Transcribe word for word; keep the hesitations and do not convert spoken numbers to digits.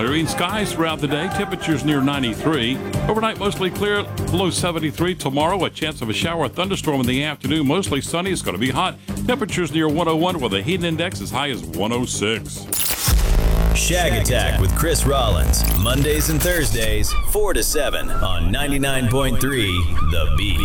Clearing skies throughout the day. Temperatures near ninety-three. Overnight, mostly clear, below seventy-three. Tomorrow, a chance of a shower or thunderstorm in the afternoon. Mostly sunny. It's going to be hot. Temperatures near one oh one with a heat index as high as one oh six. Shag Attack with Chris Rollins. Mondays and Thursdays, four to seven on ninety-nine point three The Beat.